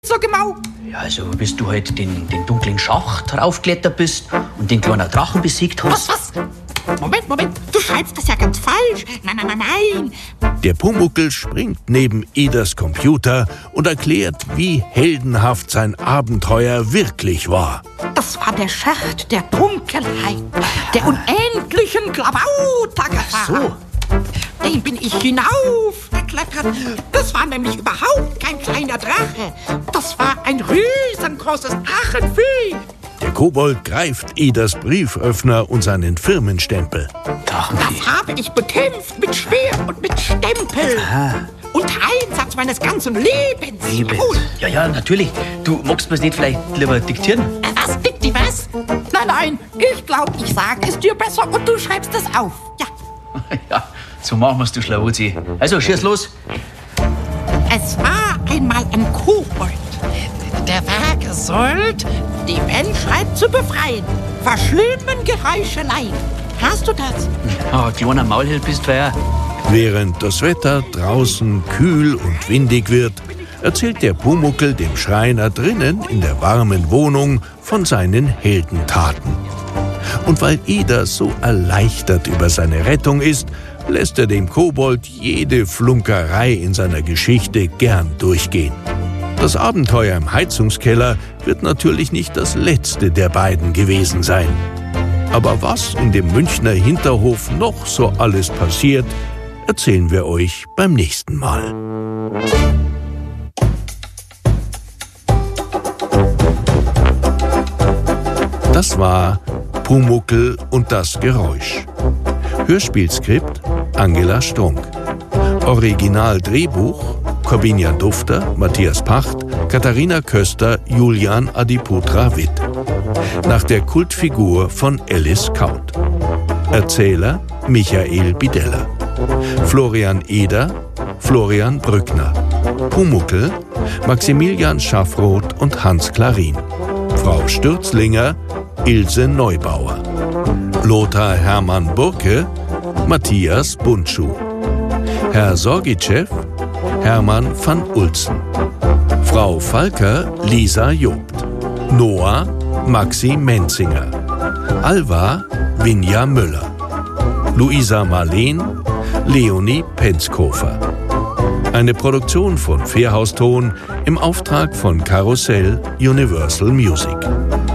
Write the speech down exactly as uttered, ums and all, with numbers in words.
so genau? Ja, also bis du halt den, den dunklen Schacht raufgeklettert bist und den kleinen Drachen besiegt hast. Was, was? Moment, Moment, du schreibst das ja ganz falsch. Nein, nein, nein, nein. Der Pumuckl springt neben Edas Computer und erklärt, wie heldenhaft sein Abenteuer wirklich war. Das war der Schacht der Dunkelheit, der unendlichen Klabautergefahr. So. Den bin ich hinaufgeklettert. Das war nämlich überhaupt kein kleiner Drache. Das war ein riesengroßes Drachenvieh. Der Kobold greift Edas Brieföffner und seinen Firmenstempel. Drachenvieh. Das habe ich bekämpft mit Schwert und mit Stempel. Aha. Unter Einsatz meines ganzen Lebens. Liebe. Jawohl. Ja, ja, natürlich. Du magst mir's nicht vielleicht lieber diktieren? Äh, Was, Dikti, was? Nein, nein, ich glaube, ich sage es dir besser und du schreibst es auf. Ja. Ja, so machen wir's, du Schlawuzi. Also, schieß los. Es war einmal ein Kobold. Der war gesollt, die Menschheit zu befreien. Vor schlimmen Geheucheleien. Hast du das? Ah, oh, kleiner Maulhild bist du ja. Während das Wetter draußen kühl und windig wird, erzählt der Pumuckl dem Schreiner drinnen in der warmen Wohnung von seinen Heldentaten. Und weil Eda so erleichtert über seine Rettung ist, lässt er dem Kobold jede Flunkerei in seiner Geschichte gern durchgehen. Das Abenteuer im Heizungskeller wird natürlich nicht das letzte der beiden gewesen sein. Aber was in dem Münchner Hinterhof noch so alles passiert, erzählen wir euch beim nächsten Mal. Das war Pumuckl und das Geräusch. Hörspielskript Angela Strunk. Originaldrehbuch Corbinia Dufter, Matthias Pacht, Katharina Köster, Julian Adiputra Witt. Nach der Kultfigur von Alice Kaut. Erzähler Michael Bidella. Florian Eder, Florian Brückner. Pumuckl Maximilian Schaffroth und Hans Klarin. Frau Stürzlinger Ilse Neubauer. Lothar Hermann Burke Matthias Bundschuh. Herr Sorgitschew Hermann van Ulzen. Frau Falker Lisa Jobt. Noah Maxi Menzinger. Alva Vinja Müller. Luisa Marleen Leonie Penzkofer. Eine Produktion von Fairhaus Ton im Auftrag von Karussell Universal Music.